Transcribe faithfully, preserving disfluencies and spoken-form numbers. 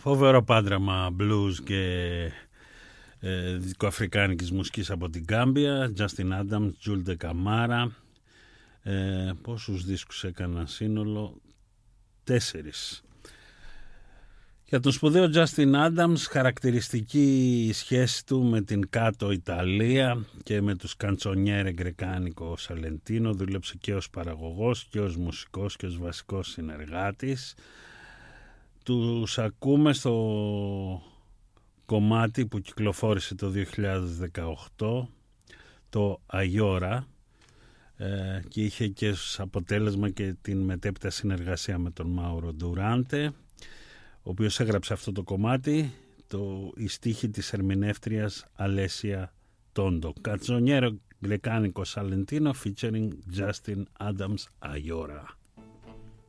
Φοβερό πάντραμα blues και ε, δικοαφρικάνικης μουσικής από την Γκάμπια. Justin Adams, Jules de Camara. Ε, πόσους δίσκους έκαναν σύνολο? Τέσσερις. Για τον σπουδαίο Justin Adams, χαρακτηριστική η σχέση του με την κάτω Ιταλία και με τους καντσονιέρε γκρεκάνικο Σαλεντίνο. Δούλεψε και ως παραγωγός και ως μουσικός και ως βασικός συνεργάτης. Τους ακούμε στο κομμάτι που κυκλοφόρησε το δύο χιλιάδες δεκαοκτώ, το Αγιώρα, ε, και είχε και ως αποτέλεσμα και την μετέπειτα συνεργασία με τον Μάουρο Ντουράντε, ο οποίος έγραψε αυτό το κομμάτι, το, η στίχη της ερμηνεύτριας Αλέσια Τόντο. Κατζονιέρο Γκρεκάνικο Σαλεντίνο featuring Justin Adams, Αγιώρα.